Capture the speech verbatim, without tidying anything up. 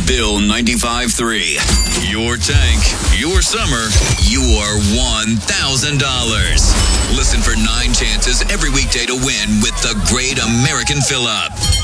Bill ninety-five three. Your tank, your summer, your one thousand dollars. Listen for nine chances every weekday to win with the Great American Fill-Up.